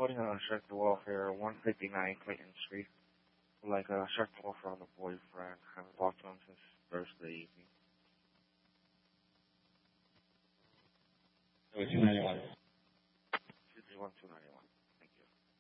calling on Sexual Welfare 159 Clayton Street. Would like a sexual offer on the boyfriend. Haven't talked to him since Thursday evening. It was 291.